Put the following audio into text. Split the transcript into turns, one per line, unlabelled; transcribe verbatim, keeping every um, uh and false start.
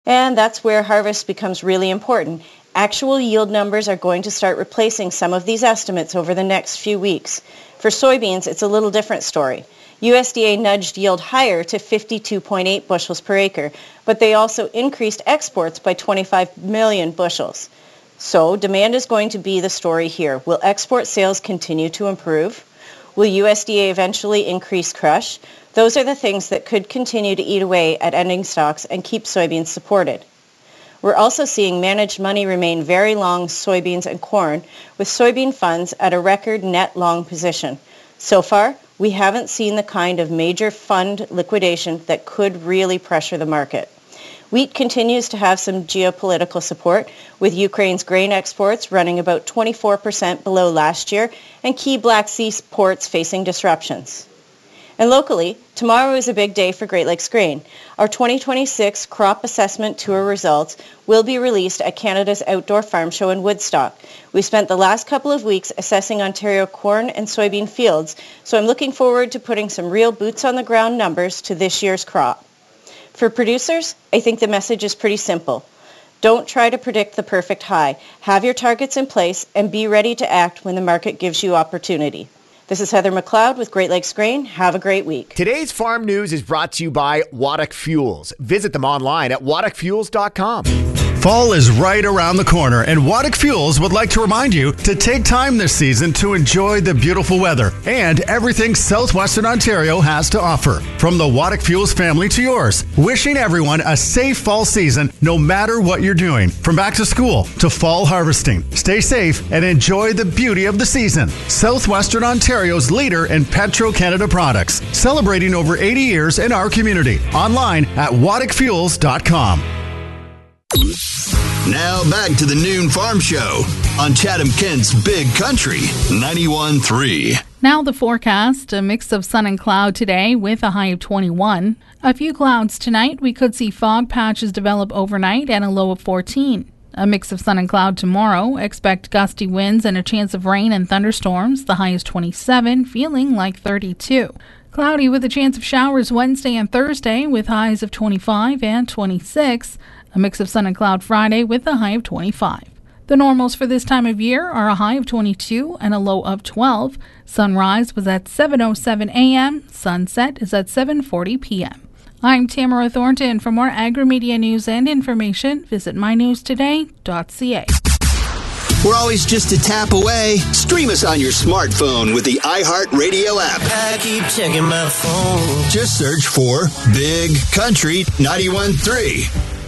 And that's where harvest becomes really important. Actual yield numbers are going to start replacing some of these estimates over the next few weeks. For soybeans, it's a little different story. U S D A nudged yield higher to fifty-two point eight bushels per acre, but they also increased exports by twenty-five million bushels. So demand is going to be the story here. Will export sales continue to improve? Will U S D A eventually increase crush? Those are the things that could continue to eat away at ending stocks and keep soybeans supported. We're also seeing managed money remain very long soybeans and corn, with soybean funds at a record net long position. So far, we haven't seen the kind of major fund liquidation that could really pressure the market. Wheat continues to have some geopolitical support, with Ukraine's grain exports running about twenty-four percent below last year and key Black Sea ports facing disruptions. And locally, tomorrow is a big day for Great Lakes Grain. Our twenty twenty-six Crop Assessment Tour results will be released at Canada's Outdoor Farm Show in Woodstock. We spent the last couple of weeks assessing Ontario corn and soybean fields, so I'm looking forward to putting some real boots-on-the-ground numbers to this year's crop. For producers, I think the message is pretty simple. Don't try to predict the perfect high. Have your targets in place and be ready to act when the market gives you opportunity. This is Heather McLeod with Great Lakes Grain. Have a great week.
Today's farm news is brought to you by Waddock Fuels. Visit them online at waddock fuels dot com.
Fall is right around the corner, and Waddock Fuels would like to remind you to take time this season to enjoy the beautiful weather and everything southwestern Ontario has to offer. From the Waddock Fuels family to yours, wishing everyone a safe fall season no matter what you're doing. From back to school to fall harvesting. Stay safe and enjoy the beauty of the season. Southwestern Ontario's leader in Petro-Canada products, celebrating over eighty years in our community. Online at waddock fuels dot com.
Now back to the Noon Farm Show on Chatham-Kent's Big Country ninety-one point three.
Now the forecast, a mix of sun and cloud today with a high of twenty-one. A few clouds tonight. We could see fog patches develop overnight and a low of fourteen. A mix of sun and cloud tomorrow. Expect gusty winds and a chance of rain and thunderstorms. The high is twenty-seven, feeling like thirty-two. Cloudy with a chance of showers Wednesday and Thursday with highs of twenty-five and twenty-six. A mix of sun and cloud Friday with a high of twenty-five. The normals for this time of year are a high of twenty-two and a low of twelve. Sunrise was at seven oh seven a.m. Sunset is at seven forty p.m. I'm Tamara Thornton. For more agri-media news and information, visit my news today dot c a.
We're always just a tap away. Stream us on your smartphone with the iHeartRadio app.
I keep checking my phone.
Just search for Big Country ninety-one point three.